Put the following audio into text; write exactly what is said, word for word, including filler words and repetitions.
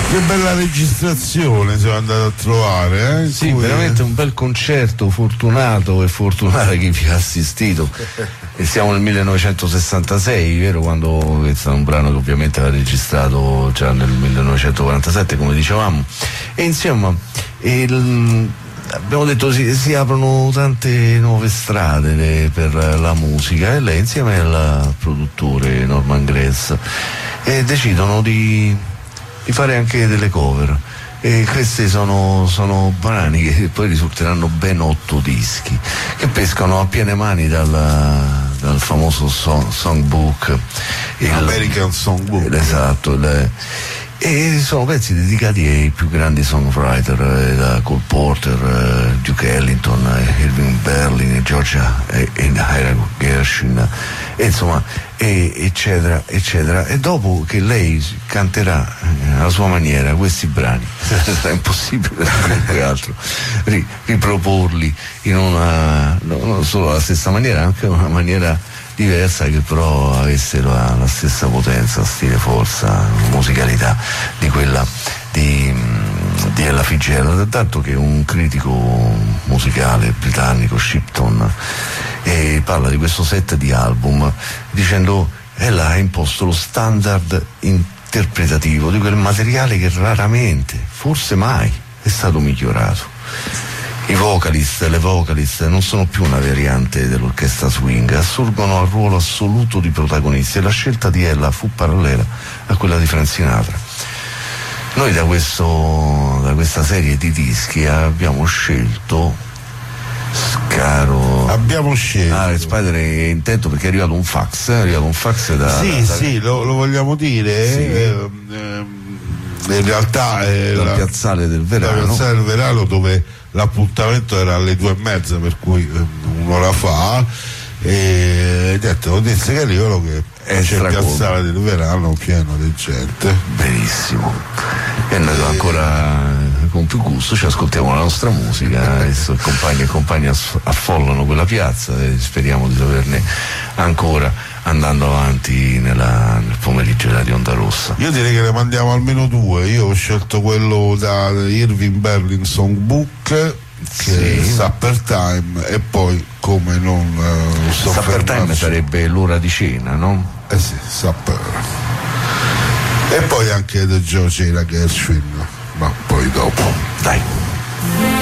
Che bella registrazione siamo andati a trovare, eh? Sì, Cui... veramente un bel concerto, fortunato e fortunata chi vi ha assistito. E siamo nel millenovecentosessantasei, vero? Quando questo è un brano che ovviamente aveva registrato già nel millenovecentoquarantasette, come dicevamo. E insomma, il, abbiamo detto si, si aprono tante nuove strade le, per la musica, e lei insieme al produttore Norman Gratz e decidono di, di fare anche delle cover. E questi sono, sono brani che poi risulteranno ben otto dischi che pescano a piene mani dal, dal famoso song, songbook, il, American Songbook, esatto, il, e sono pezzi dedicati ai più grandi songwriter, eh, da Cole Porter, eh, Duke Ellington, eh, Irving Berlin, Georgia e eh, Ira Gershwin, e insomma, e, eccetera, eccetera. E dopo che lei canterà eh, alla sua maniera questi brani, sarà impossibile comunque altro ri, riproporli in una, no, non solo la stessa maniera, anche in una maniera diversa che però avesse la, la stessa potenza, stile, forza, musicalità di quella di, di Ella Fitzgerald, tanto che un critico musicale britannico, Shipton, eh, parla di questo set di album dicendo: ella ha imposto lo standard interpretativo di quel materiale che raramente, forse mai, è stato migliorato. I vocalist e le vocalist non sono più una variante dell'orchestra swing, assurgono al ruolo assoluto di protagonisti, e la scelta di Ella fu parallela a quella di Frank Sinatra. Noi da, questo, da questa serie di dischi abbiamo scelto, caro... Abbiamo scelto... Ah, Spider è intento perché è arrivato un fax, è arrivato un fax da... Sì, da, sì, lo, lo vogliamo dire, sì. eh, eh, in realtà è dal la, piazzale del Verano. dal piazzale del Verano, dove l'appuntamento era alle due e mezza, per cui eh, un'ora fa, e niente, notizie che arrivano che È c'è il piazzale del Verano pieno di gente. Benissimo. E noi e... ancora con più gusto ci ascoltiamo la nostra musica, adesso compagni e compagni affollano quella piazza e speriamo di saperne ancora andando avanti nella, nel pomeriggio di Onda Rossa. Io direi che ne mandiamo almeno due. Io ho scelto quello da Irving Berlin Songbook, che sì. è Supper Time, e poi come non uh, Supper Time sarebbe l'ora di cena, no? Eh sì, Supper. E poi anche The George Ira Gershwin, ma poi dopo. Dai.